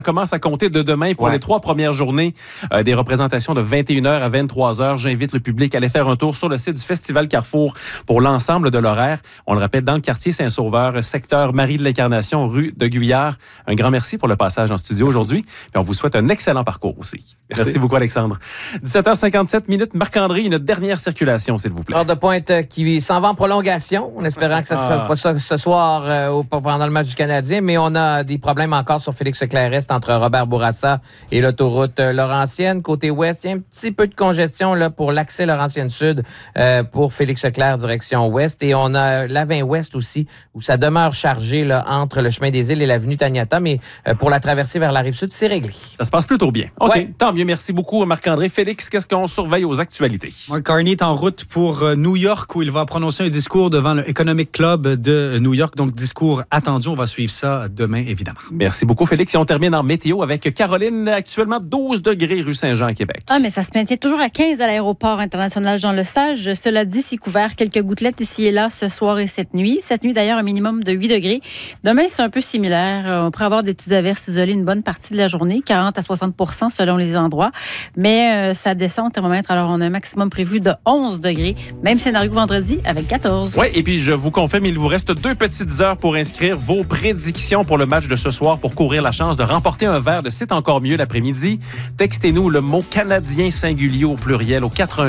Commence à compter de demain pour les 3 premières journées des représentations de 21h à 23h. J'invite le public à aller faire un tour sur le site du Festival Carrefour pour l'ensemble de l'horaire. On le répète, dans le quartier Saint-Sauveur, secteur Marie de l'Incarnation, rue de Guyard. Un grand merci pour le passage en studio aujourd'hui. Puis on vous souhaite un excellent parcours aussi. Merci beaucoup, Alexandre. 17h57, Marc-André, une dernière circulation, s'il vous plaît. Heure de pointe qui s'en va en prolongation, en espérant que ça ne soit pas ça ce soir pendant le match du Canadien, mais on a des problèmes encore sur Félix-Leclerc-Est entre Robert Bourassa et l'autoroute Laurentienne. Côté ouest, il y a un petit peu de congestion là, pour l'accès Laurentienne-Sud pour Félix-Leclerc direction ouest. Et on a l'A20 ouest aussi, où ça demeure chargé là, entre le chemin des Îles et l'avenue Taniata, mais pour la traversée vers la Rive-Sud, c'est réglé. Ça se passe plutôt bien. OK, tant mieux. Merci beaucoup, Marc-André. Félix, qu'est-ce qu'on surveille aux actualités? Mark Carney est en route pour New York, où il va prononcer un discours devant le Economic Club de New York. Donc, discours attendu. On va suivre ça demain, évidemment. Merci beaucoup, Félix. Et on termine en météo avec Caroline, actuellement 12 degrés rue Saint-Jean à Québec. Ah, mais ça se maintient toujours à 15 à l'aéroport international Jean-Lesage. Cela dit, c'est couvert. Quelques gouttelettes ici et là ce soir et cette nuit. Cette nuit, d'ailleurs, un minimum de 8 degrés. Demain, c'est un peu similaire. On pourrait avoir des petites averses isolées une bonne partie de la journée, 40 à 60% selon les endroits. Mais ça descend au thermomètre. Alors, on a un maximum prévu de 11 degrés. Même scénario vendredi avec 14. Oui, et puis je vous confirme, il vous reste 2 petites heures pour inscrire vos prédictions pour le match de ce soir pour courir la chance de remporter un verre de C'est encore mieux l'après-midi. Textez-nous le mot canadien singulier au pluriel au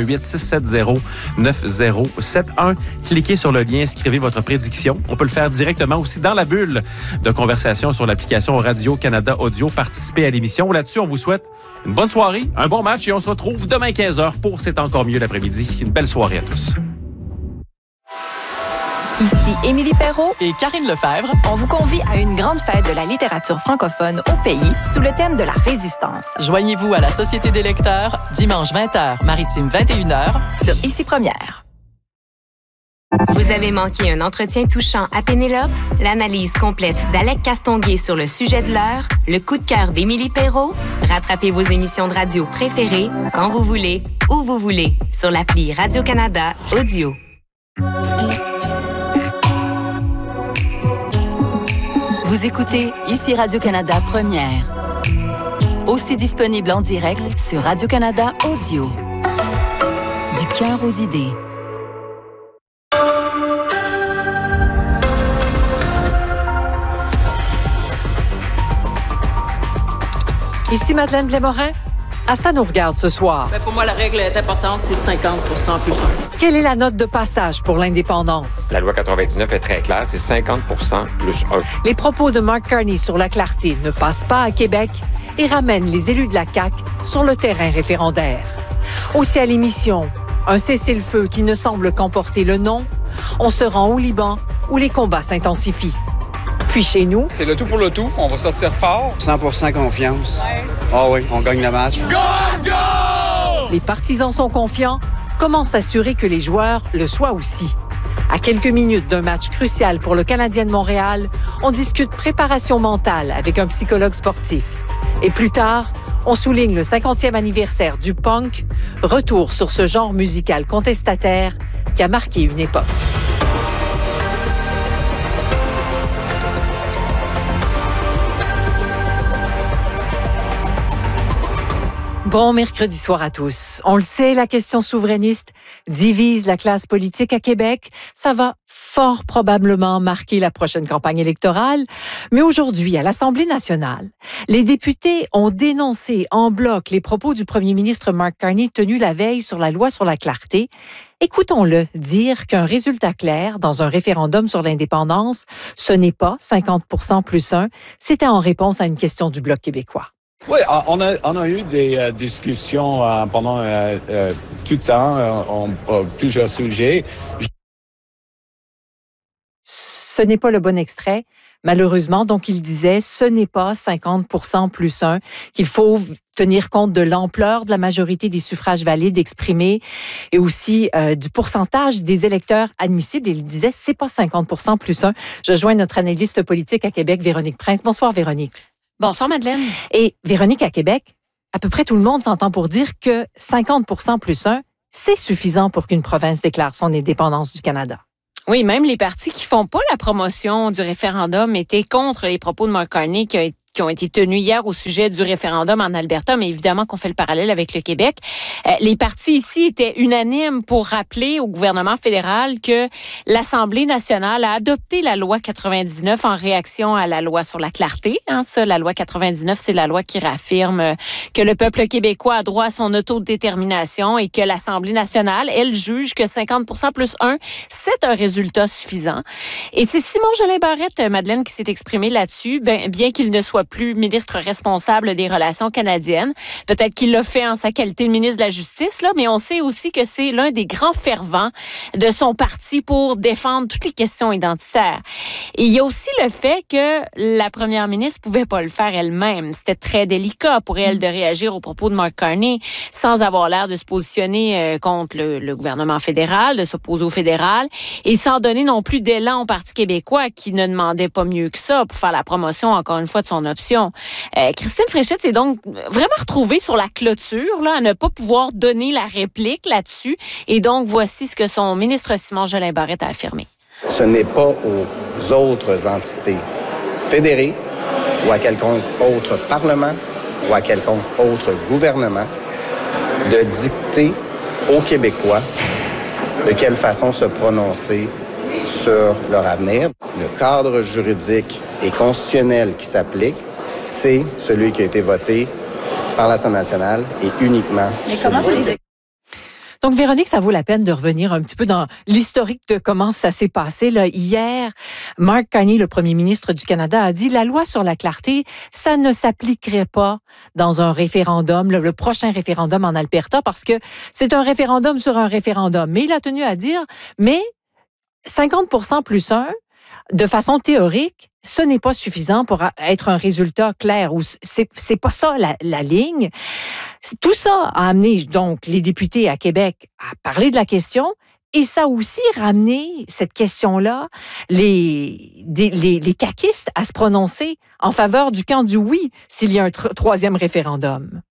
418-670-9071. Cliquez sur le lien, inscrivez votre prédiction. On peut le faire directement aussi dans la bulle de conversation sur l'application Radio-Canada Audio. Participez à l'émission. Là-dessus, on vous souhaite une bonne soirée, un bon match et on se retrouve demain 15h pour C'est encore mieux l'après-midi. Une belle soirée à tous. Ici Émilie Perrault et Karine Lefebvre. On vous convie à une grande fête de la littérature francophone au pays sous le thème de la résistance. Joignez-vous à la Société des lecteurs dimanche 20h, maritime 21h sur Ici Première. Vous avez manqué un entretien touchant à Pénélope? L'analyse complète d'Alec Castonguay sur le sujet de l'heure? Le coup de cœur d'Émilie Perrault? Rattrapez vos émissions de radio préférées quand vous voulez, où vous voulez, sur l'appli Radio-Canada Audio. Vous écoutez Ici Radio-Canada Première. Aussi disponible en direct sur Radio-Canada Audio. Du cœur aux idées. Ici Madeleine Blais-Morin. À ça nous regarde ce soir. Ben pour moi, la règle est importante, c'est 50% plus 1. Quelle est la note de passage pour l'indépendance? La loi 99 est très claire, c'est 50% plus 1. Les propos de Mark Carney sur la clarté ne passent pas à Québec et ramènent les élus de la CAQ sur le terrain référendaire. Aussi à l'émission, un cessez-le-feu qui ne semble qu'emporter le non. On se rend au Liban où les combats s'intensifient. Puis chez nous... C'est le tout pour le tout. On va sortir fort. 100% confiance. Ah oui, on gagne le match. Go! Les partisans sont confiants. Comment s'assurer que les joueurs le soient aussi? À quelques minutes d'un match crucial pour le Canadien de Montréal, on discute préparation mentale avec un psychologue sportif. Et plus tard, on souligne le 50e anniversaire du punk, retour sur ce genre musical contestataire qui a marqué une époque. Bon mercredi soir à tous. On le sait, la question souverainiste divise la classe politique à Québec. Ça va fort probablement marquer la prochaine campagne électorale. Mais aujourd'hui, à l'Assemblée nationale, les députés ont dénoncé en bloc les propos du premier ministre Mark Carney tenus la veille sur la loi sur la clarté. Écoutons-le dire qu'un résultat clair dans un référendum sur l'indépendance, ce n'est pas 50% plus 1. C'était en réponse à une question du Bloc québécois. Oui, on a eu des discussions pendant tout le temps, plusieurs sujets. Ce n'est pas le bon extrait, malheureusement. Donc, il disait, ce n'est pas 50% plus 1, qu'il faut tenir compte de l'ampleur de la majorité des suffrages valides exprimés et aussi du pourcentage des électeurs admissibles. Il disait, c'est pas 50% plus 1. Je joins notre analyste politique à Québec, Véronique Prince. Bonsoir, Véronique. Bonsoir, Madeleine. Et Véronique, à Québec, à peu près tout le monde s'entend pour dire que 50% plus 1, c'est suffisant pour qu'une province déclare son indépendance du Canada. Oui, même les partis qui font pas la promotion du référendum étaient contre les propos de Mark Carney qui qui ont été tenues hier au sujet du référendum en Alberta, mais évidemment qu'on fait le parallèle avec le Québec. Les partis ici étaient unanimes pour rappeler au gouvernement fédéral que l'Assemblée nationale a adopté la loi 99 en réaction à la loi sur la clarté. La loi 99, c'est la loi qui réaffirme que le peuple québécois a droit à son autodétermination et que l'Assemblée nationale, elle, juge que 50% plus 1, c'est un résultat suffisant. Et c'est Simon Jolin Barrette, Madeleine, qui s'est exprimé là-dessus, bien qu'il ne soit plus ministre responsable des Relations canadiennes. Peut-être qu'il l'a fait en sa qualité de ministre de la Justice, là, mais on sait aussi que c'est l'un des grands fervents de son parti pour défendre toutes les questions identitaires. Et il y a aussi le fait que la première ministre pouvait pas le faire elle-même. C'était très délicat pour elle de réagir aux propos de Mark Carney sans avoir l'air de se positionner contre le gouvernement fédéral, de s'opposer au fédéral, et sans donner non plus d'élan au Parti québécois qui ne demandait pas mieux que ça pour faire la promotion, encore une fois, de son option. Christine Fréchette s'est donc vraiment retrouvée sur la clôture, là, à ne pas pouvoir donner la réplique là-dessus. Et donc, voici ce que son ministre Simon Jolin Barrette a affirmé. Ce n'est pas aux autres entités fédérées ou à quelconque autre parlement ou à quelconque autre gouvernement de dicter aux Québécois de quelle façon se prononcer sur leur avenir. Le cadre juridique et constitutionnel qui s'applique, c'est celui qui a été voté par l'Assemblée nationale et uniquement celui-ci. Donc, Véronique, ça vaut la peine de revenir un petit peu dans l'historique de comment ça s'est passé. Là, hier, Mark Carney, le premier ministre du Canada, a dit « La loi sur la clarté, ça ne s'appliquerait pas dans un référendum, le prochain référendum en Alberta, parce que c'est un référendum sur un référendum. » Mais il a tenu à dire « Mais 50% plus 1, de façon théorique, ce n'est pas suffisant pour être un résultat clair. Ou c'est pas ça la ligne. » Tout ça a amené donc les députés à Québec à parler de la question, et ça a aussi ramené cette question-là, les caquistes à se prononcer en faveur du camp du oui s'il y a un troisième référendum.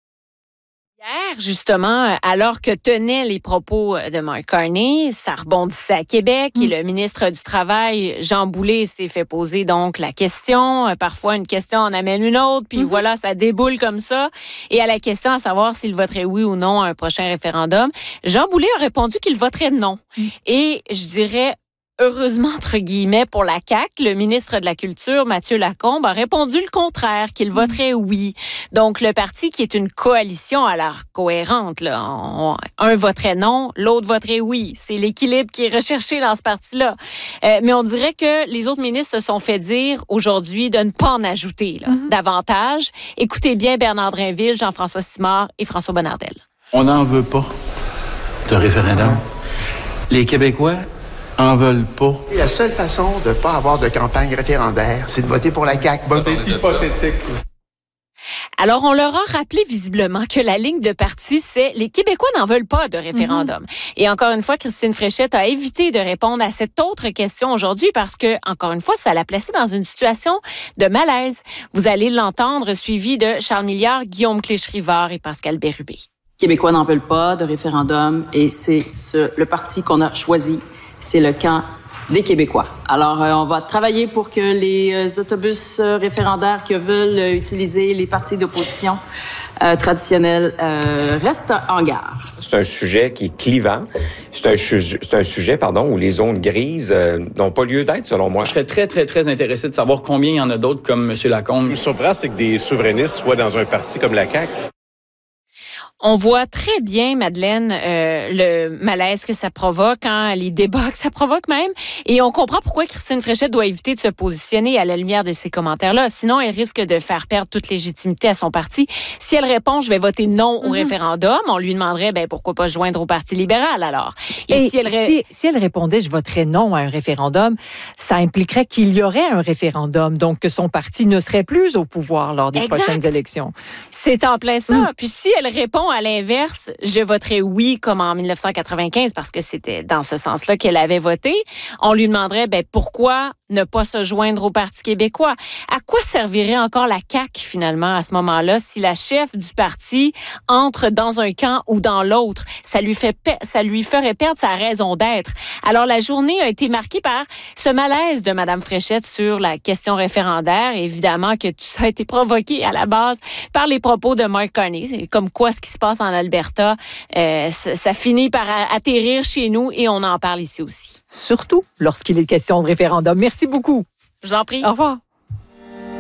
Hier, justement, alors que tenaient les propos de Mark Carney, ça rebondissait à Québec et le ministre du Travail, Jean Boulet, s'est fait poser donc la question. Parfois, une question en amène une autre, puis voilà, ça déboule comme ça. Et à la question à savoir s'il voterait oui ou non à un prochain référendum, Jean Boulet a répondu qu'il voterait non. Et je dirais... heureusement, entre guillemets, pour la CAQ, le ministre de la Culture, Mathieu Lacombe, a répondu le contraire, qu'il voterait oui. Donc, le parti qui est une coalition à l'air cohérente, là, un voterait non, l'autre voterait oui. C'est l'équilibre qui est recherché dans ce parti-là. Mais on dirait que les autres ministres se sont fait dire aujourd'hui de ne pas en ajouter davantage. Écoutez bien Bernard Drainville, Jean-François Simard et François Bonnardel. On n'en veut pas de référendum. Les Québécois en veulent pas. Et la seule façon de ne pas avoir de campagne référendaire, c'est de voter pour la CAQ. C'est hypothétique. Alors, on leur a rappelé visiblement que la ligne de parti, c'est les Québécois n'en veulent pas de référendum. Et encore une fois, Christine Fréchette a évité de répondre à cette autre question aujourd'hui parce que, encore une fois, ça l'a placée dans une situation de malaise. Vous allez l'entendre, suivi de Charles Milliard, Guillaume Cléch-Rivard et Pascal Bérubé. Les Québécois n'en veulent pas de référendum et c'est le parti qu'on a choisi. C'est le camp des Québécois. Alors, on va travailler pour que les autobus référendaires qui veulent utiliser les partis d'opposition traditionnels restent en gare. C'est un sujet qui est clivant. C'est un sujet, où les zones grises n'ont pas lieu d'être, selon moi. Je serais très, très, très intéressé de savoir combien il y en a d'autres comme M. Lacombe. Ce qui me surprend, c'est que des souverainistes soient dans un parti comme la CAQ. On voit très bien, Madeleine, le malaise que ça provoque, les débats que ça provoque même. Et on comprend pourquoi Christine Fréchette doit éviter de se positionner à la lumière de ces commentaires-là. Sinon, elle risque de faire perdre toute légitimité à son parti. Si elle répond « je vais voter non au référendum », on lui demanderait pourquoi pas se joindre au Parti libéral alors. Et si elle répondait « je voterai non à un référendum », ça impliquerait qu'il y aurait un référendum, donc que son parti ne serait plus au pouvoir lors des prochaines élections. C'est en plein ça. Puis si elle répond à l'inverse, je voterai oui comme en 1995 parce que c'était dans ce sens-là qu'elle avait voté. On lui demanderait pourquoi ne pas se joindre au Parti québécois. À quoi servirait encore la CAQ, finalement, à ce moment-là, si la chef du parti entre dans un camp ou dans l'autre? Ça lui ferait perdre sa raison d'être. Alors, la journée a été marquée par ce malaise de Mme Fréchette sur la question référendaire. Et évidemment que tout ça a été provoqué à la base par les propos de Mark Carney. C'est comme quoi ce qui se passe en Alberta, ça finit par atterrir chez nous et on en parle ici aussi. Surtout lorsqu'il est question de référendum. Merci beaucoup. Je vous en prie. Au revoir.